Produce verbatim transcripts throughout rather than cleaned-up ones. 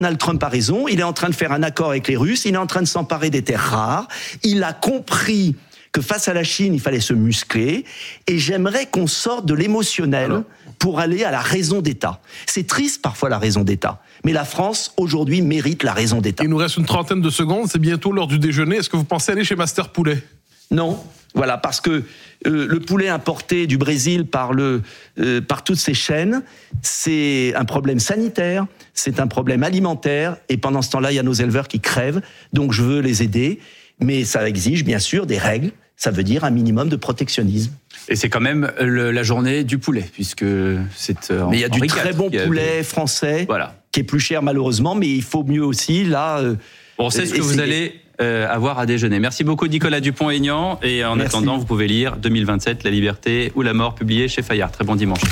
Donald Trump a raison, il est en train de faire un accord avec les Russes, il est en train de s'emparer des terres rares, il a compris que face à la Chine, il fallait se muscler, et j'aimerais qu'on sorte de l'émotionnel Alors. pour aller à la raison d'État. C'est triste parfois la raison d'État, mais la France aujourd'hui mérite la raison d'État. Il nous reste une trentaine de secondes, c'est bientôt l'heure du déjeuner, est-ce que vous pensez aller chez Master Poulet ? Non, voilà, parce que euh, le poulet importé du Brésil par, le, euh, par toutes ces chaînes, c'est un problème sanitaire, c'est un problème alimentaire, et pendant ce temps-là, il y a nos éleveurs qui crèvent, donc je veux les aider, mais ça exige bien sûr des règles, ça veut dire un minimum de protectionnisme. Et c'est quand même le, la journée du poulet, puisque c'est... Euh, mais il y a du très quatre, bon poulet avait... français, voilà. qui est plus cher malheureusement, mais il faut mieux aussi, là... Euh, On sait ce que essayer. vous allez... Euh, avoir à déjeuner. Merci beaucoup Nicolas Dupont-Aignan et en Merci. attendant vous pouvez lire deux mille vingt-sept La liberté ou la mort publié chez Fayard. Très bon dimanche.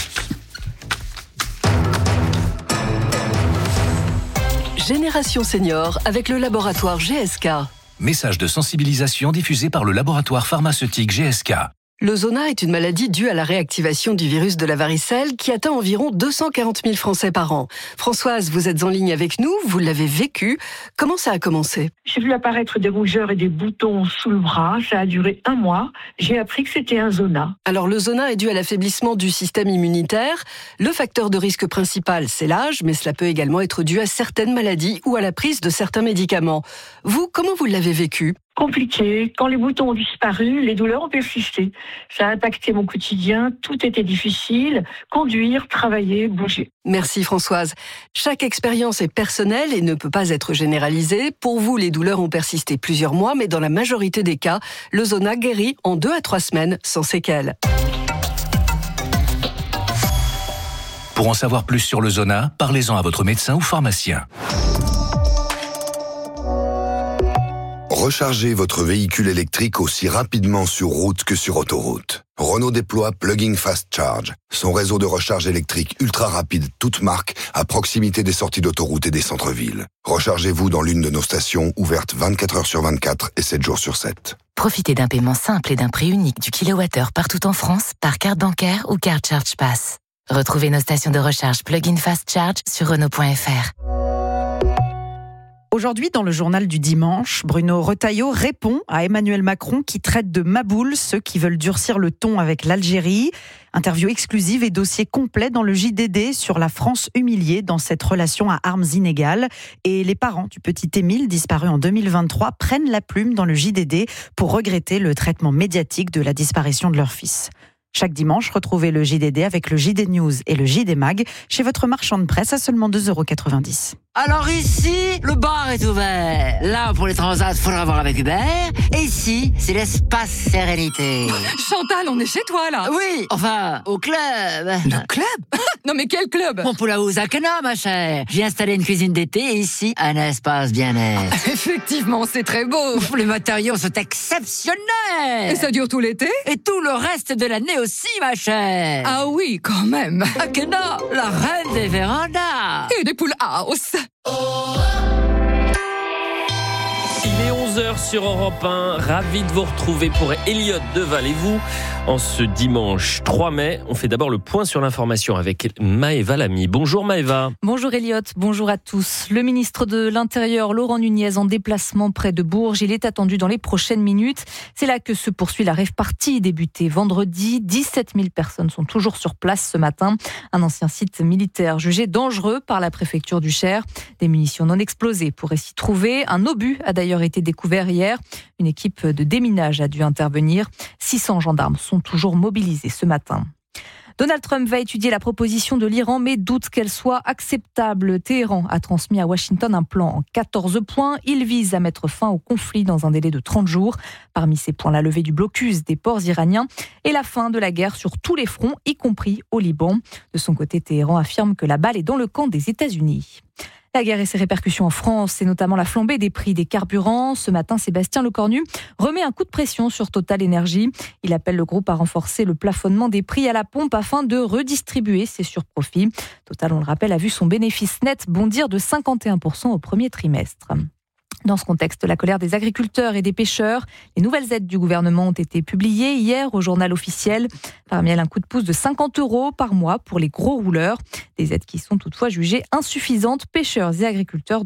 Génération Senior avec le laboratoire G S K. Message de sensibilisation diffusé par le laboratoire pharmaceutique G S K. Le zona est une maladie due à la réactivation du virus de la varicelle qui atteint environ deux cent quarante mille Français par an. Françoise, vous êtes en ligne avec nous, vous l'avez vécu. Comment ça a commencé ? J'ai vu apparaître des rougeurs et des boutons sous le bras. Ça a duré un mois. J'ai appris que c'était un zona. Alors le zona est dû à l'affaiblissement du système immunitaire. Le facteur de risque principal, c'est l'âge, mais cela peut également être dû à certaines maladies ou à la prise de certains médicaments. Vous, comment vous l'avez vécu ? Compliqué. Quand les boutons ont disparu, les douleurs ont persisté. Ça a impacté mon quotidien, tout était difficile. Conduire, travailler, bouger. Merci Françoise. Chaque expérience est personnelle et ne peut pas être généralisée. Pour vous, les douleurs ont persisté plusieurs mois, mais dans la majorité des cas, le zona guérit en deux à trois semaines sans séquelles. Pour en savoir plus sur le zona, parlez-en à votre médecin ou pharmacien. Rechargez votre véhicule électrique aussi rapidement sur route que sur autoroute. Renault déploie Plug-in Fast Charge, son réseau de recharge électrique ultra rapide toute marque à proximité des sorties d'autoroute et des centres-villes. Rechargez-vous dans l'une de nos stations ouvertes vingt-quatre heures sur vingt-quatre et sept jours sur sept. Profitez d'un paiement simple et d'un prix unique du kilowattheure partout en France par carte bancaire ou carte Charge Pass. Retrouvez nos stations de recharge Plug-in Fast Charge sur Renault point F R. Aujourd'hui, dans le journal du dimanche, Bruno Retailleau répond à Emmanuel Macron qui traite de maboules ceux qui veulent durcir le ton avec l'Algérie. Interview exclusive et dossier complet dans le J D D sur la France humiliée dans cette relation à armes inégales. Et les parents du petit Émile, disparu en deux mille vingt-trois, prennent la plume dans le J D D pour regretter le traitement médiatique de la disparition de leur fils. Chaque dimanche, retrouvez le J D D avec le J D News et le J D Mag chez votre marchand de presse à seulement deux euros quatre-vingt-dix. Alors ici, le bar est ouvert. Là, pour les transats, faudra voir avec Hubert. Et ici, c'est l'espace sérénité. Chantal, on est chez toi, là. Oui, enfin, au club. Le club ? Non mais quel club ? Mon poulaou Zakana, ma chère. J'ai installé une cuisine d'été et ici, un espace bien-être. Effectivement, c'est très beau. Les matériaux sont exceptionnels. Et ça dure tout l'été ? Et tout le reste de l'année aussi, ma chère. Ah oui, quand même. Akena, la reine des vérandas. Et des poules house. Il est onze heures sur Europe un, ravi de vous retrouver pour Elliott Deval et vous. En ce dimanche trois mai, on fait d'abord le point sur l'information avec Maëva Lamy. Bonjour Maëva. Bonjour Elliott, bonjour à tous. Le ministre de l'Intérieur, Laurent Nunez, en déplacement près de Bourges. Il est attendu dans les prochaines minutes. C'est là que se poursuit la rave party débutée vendredi. dix-sept mille personnes sont toujours sur place ce matin. Un ancien site militaire jugé dangereux par la préfecture du Cher. Des munitions non explosées pourraient s'y trouver. Un obus a d'ailleurs été découvert hier. Une équipe de déminage a dû intervenir. six cents gendarmes sont toujours mobilisés ce matin. Donald Trump va étudier la proposition de l'Iran, mais doute qu'elle soit acceptable. Téhéran a transmis à Washington un plan en quatorze points. Il vise à mettre fin au conflit dans un délai de trente jours. Parmi ces points, la levée du blocus des ports iraniens et la fin de la guerre sur tous les fronts, y compris au Liban. De son côté, Téhéran affirme que la balle est dans le camp des États-Unis. La guerre et ses répercussions en France, c'est notamment la flambée des prix des carburants. Ce matin, Sébastien Lecornu remet un coup de pression sur Total Énergie. Il appelle le groupe à renforcer le plafonnement des prix à la pompe afin de redistribuer ses surprofits. Total, on le rappelle, a vu son bénéfice net bondir de cinquante et un pour cent au premier trimestre. Dans ce contexte, la colère des agriculteurs et des pêcheurs, les nouvelles aides du gouvernement ont été publiées hier au journal officiel. Parmi elles, un coup de pouce de cinquante euros par mois pour les gros rouleurs. Des aides qui sont toutefois jugées insuffisantes. Pêcheurs et agriculteurs